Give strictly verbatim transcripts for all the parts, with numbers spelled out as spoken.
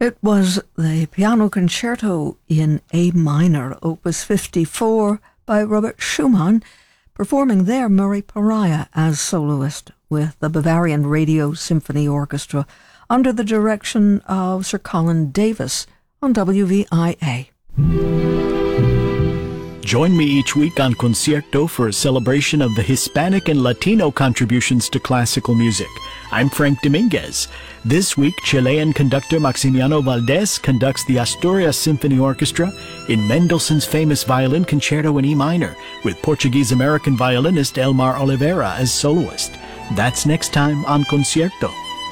It was the piano concerto in A minor, opus fifty-four, by Robert Schumann, performing there Murray Pariah as soloist with the Bavarian Radio Symphony Orchestra under the direction of Sir Colin Davis on W V I A. Join me each week on Concierto for a celebration of the Hispanic and Latino contributions to classical music. I'm Frank Dominguez. This week, Chilean conductor Maximiano Valdés conducts the Asturias Symphony Orchestra in Mendelssohn's famous violin concerto in E minor, with Portuguese-American violinist Elmar Oliveira as soloist. That's next time on Concierto.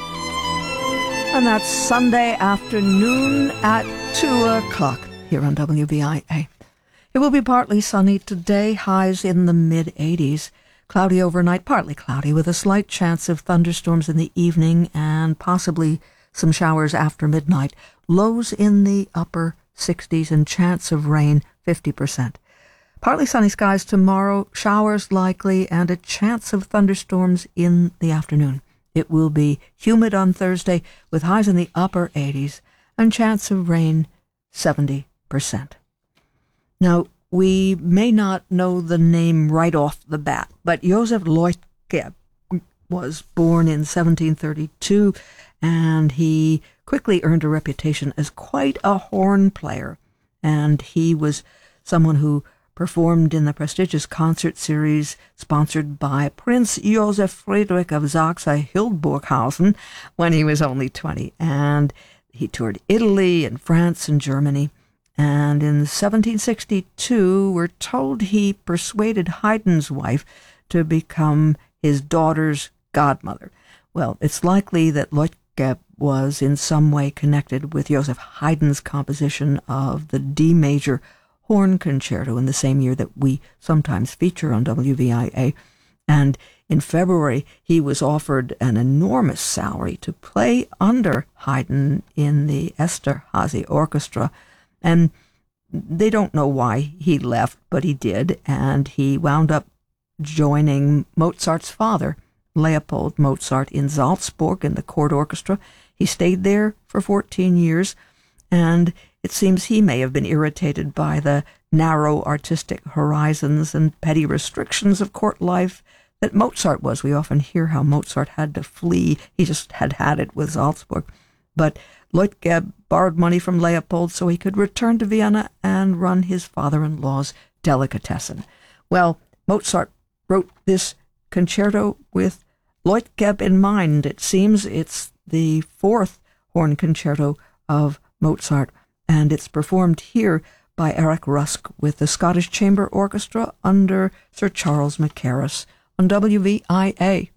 And that's Sunday afternoon at two o'clock here on W V I A. It will be partly sunny today, highs in the mid-eighties. Cloudy overnight, partly cloudy, with a slight chance of thunderstorms in the evening and possibly some showers after midnight. Lows in the upper sixties and chance of rain, fifty percent. Partly sunny skies tomorrow, showers likely, and a chance of thunderstorms in the afternoon. It will be humid on Thursday with highs in the upper eighties and chance of rain, seventy percent. Now, we may not know the name right off the bat, but Josef Leuchtke was born in seventeen thirty-two, and he quickly earned a reputation as quite a horn player. And he was someone who performed in the prestigious concert series sponsored by Prince Joseph Friedrich of Saxe-Hildburghausen when he was only twenty. And he toured Italy and France and Germany. And in seventeen sixty-two, we're told he persuaded Haydn's wife to become his daughter's godmother. Well, it's likely that Leuchtke was in some way connected with Joseph Haydn's composition of the D major horn concerto in the same year that we sometimes feature on W V I A. And in February, he was offered an enormous salary to play under Haydn in the Esterházy Orchestra. And they don't know why he left, but he did, and he wound up joining Mozart's father, Leopold Mozart, in Salzburg in the court orchestra. He stayed there for fourteen years, and it seems he may have been irritated by the narrow artistic horizons and petty restrictions of court life that Mozart was. We often hear how Mozart had to flee. He just had had it with Salzburg. But Leuchtke borrowed money from Leopold so he could return to Vienna and run his father-in-law's delicatessen. Well, Mozart wrote this concerto with Leuchtke in mind. It seems it's the fourth horn concerto of Mozart, and it's performed here by Eric Rusk with the Scottish Chamber Orchestra under Sir Charles Mackerras on W V I A.